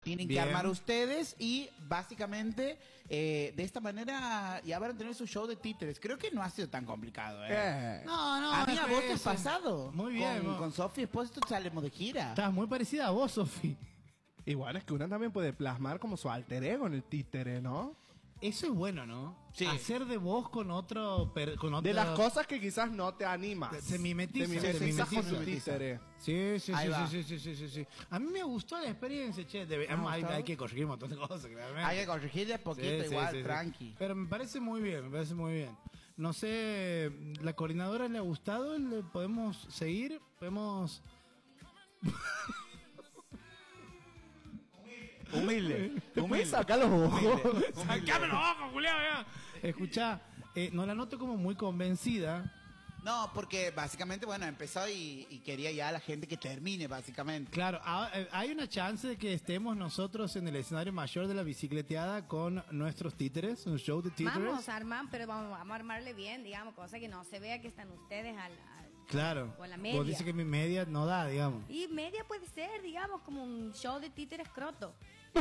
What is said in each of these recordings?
Tienen que Bien. armar ustedes y básicamente de esta manera ya van a tener su show de títeres. Creo que no ha sido tan complicado, No, Amiga, es vos que te has eso- pasado. Muy bien, vos. Con Sofía Espósito salimos de gira. Estás muy parecida a vos, Sofi. Igual es que una también puede plasmar como su alter ego en el títere, ¿no? Eso es bueno, ¿no? Sí. Hacer de vos con otro... De las cosas que quizás no te animas. Se mimetiza. Te mimetizas con Se tu mimetiza. títere. Sí, sí, Ahí sí, va. sí, sí, sí, sí, sí. A mí me gustó la experiencia, che. Hay que corregir un montón de cosas, claramente. Hay que corregirle poquito, Sí, sí, igual, sí, sí. tranqui. Pero me parece muy bien, me parece muy bien. No sé, ¿la coordinadora le ha gustado? ¿Podemos seguir? ¿Podemos...? Humilde. Me saca los ojos. ¡Sacame los ojos, Julián! Escuchá, no la noto como muy convencida. No, porque básicamente, bueno, empezó y quería ya a la gente que termine, básicamente. Claro, hay una chance de que estemos nosotros en el escenario mayor de la bicicleteada con nuestros títeres, un show de títeres. Vamos a armar, pero vamos a armarle bien, digamos, cosa que no se vea que están ustedes Claro. con la media. Vos dices que mi media no da, digamos. Y media puede ser, digamos, como un show de títeres croto.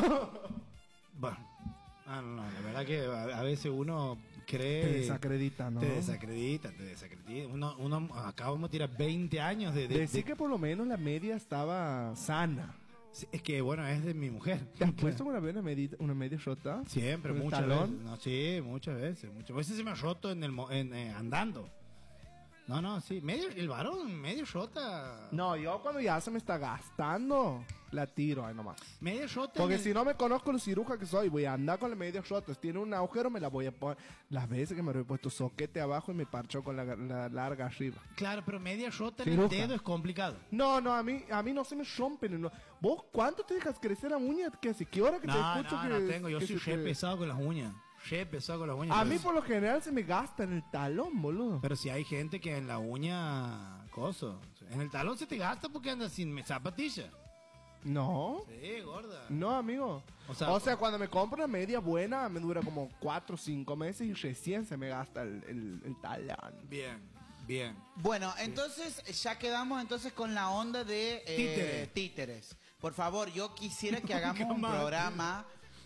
Bueno. No, la verdad que a veces uno cree... Te desacredita, ¿no? Te desacredita. Uno acabamos de tirar 20 años de... Decir que por lo menos la media estaba sana. Sí, es que, bueno, es de mi mujer. ¿Te has puesto una media rota? Siempre, ¿Con el muchas talón? veces. No, sí, muchas veces. Muchas veces se me ha roto andando. No, sí. El varón, medio rota. No, yo cuando ya se me está gastando, la tiro ahí nomás. Medio rota. Porque si no me conozco lo ciruja que soy, voy a andar con la media rota. Si tiene un agujero, me la voy a poner. Las veces que me lo he puesto soquete abajo y me parchó con la larga arriba. Claro, pero media rota en Ciruja. el dedo es complicado. No, a mí no se me rompen. No. ¿Vos cuánto te dejas crecer la uña? ¿Qué hora que te escucho que no tengo. Yo que soy se re te- pesado con las uñas. Re pesado con las uñas. A pero- mí por lo general se me gasta en el talón, boludo. Pero si hay gente que en la uña... Coso. En el talón se te gasta porque andas sin zapatilla. No. Sí, gorda. No, amigo. O sea, cuando me compro una media buena, me dura como 4 o 5 meses y recién se me gasta el talón. Bien. Bueno, entonces ya quedamos entonces con la onda de títeres. Por favor, yo quisiera que hagamos un programa.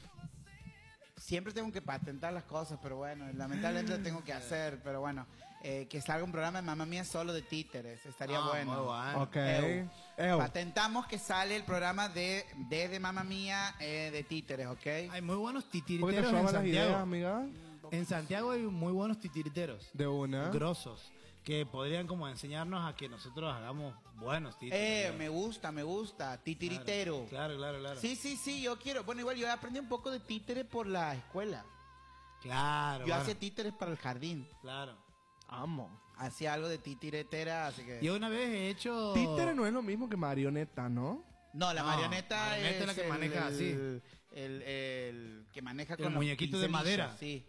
Siempre tengo que patentar las cosas, pero bueno, lamentablemente lo tengo que hacer, pero bueno, que salga un programa de Mamma Mía solo de títeres, estaría bueno. Muy bueno. Ok. Eu. Patentamos que sale el programa de Mamma Mía de títeres, ¿ok? Hay muy buenos ¿Por qué te titiriteros en roban las ideas, Santiago. amiga? En Santiago hay muy buenos titiriteros. De una. Grosos. Que podrían como enseñarnos a que nosotros hagamos buenos títeres. Me gusta, titiritero. Claro. Sí, yo quiero. Bueno, igual yo aprendí un poco de títere por la escuela. Claro. Yo bueno, hacía títeres para el jardín. Claro. Amo. Hacía algo de titiretera, así que... Yo una vez he hecho... Títere no es lo mismo que marioneta, ¿no? No, la No, marioneta marioneta es la que maneja así. El que maneja El con los muñequito de pincelillos, madera. Sí.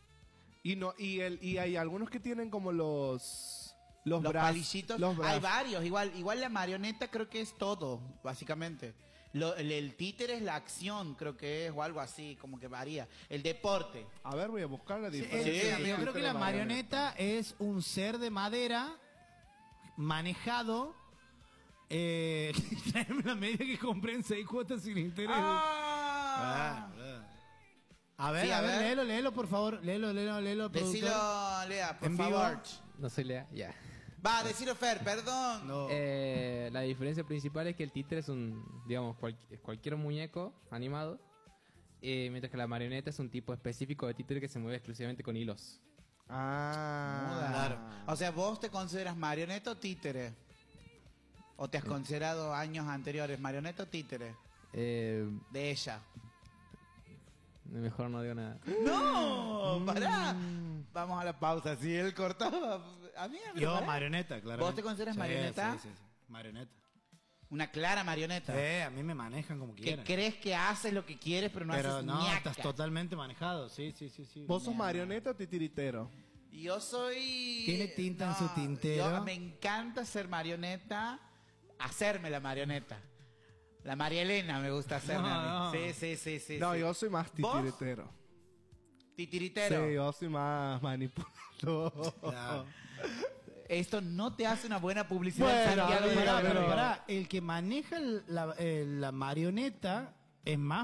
Y hay algunos que tienen como los Los brazos. palillitos. Los brazos. Hay varios. Igual la marioneta creo que es todo, básicamente. El títere es la acción, creo que es, o algo así, como que varía. El deporte. A ver, voy a buscar la Sí, diferencia. yo creo que la marioneta es un ser de madera manejado. Tráeme la media que compré en 6 cuotas sin interés. ¡Ah! A ver, Sí, a a ver, ver. léelo, por favor. Léelo, Decilo, productor. Lea, por En vivo. favor. No se lea, ya. Va, decilo Fer, perdón. No. La diferencia principal es que el títere es un, digamos, cualquier muñeco animado, mientras que la marioneta es un tipo específico de títere que se mueve exclusivamente con hilos. Claro. O sea, ¿vos te consideras marioneta o títere? ¿O te has considerado años anteriores marioneta o títere? Eh, De ella. Mejor no digo nada. ¡No! ¡Pará! Vamos a la pausa. Si él cortaba... A mí me Yo, parece. marioneta, claro. ¿Vos te consideras marioneta? Sí. Marioneta. Una clara marioneta. A mí me manejan como Que quieran. crees que haces lo que quieres, pero no Pero haces no, ñaca. estás totalmente manejado. Sí. ¿Vos sos marioneta o titiritero? Yo soy... Tiene tinta en su tintero. Me encanta ser marioneta, hacerme la marioneta. La María Elena me gusta hacerme a mí. No. Sí. No, sí. yo soy más ¿Vos? titiritero. Titiritero. Sí, yo soy más manipulador. Claro. Esto no te hace una buena publicidad. Bueno, Santiago, amiga, pero- pero- Pará, el que maneja la marioneta es más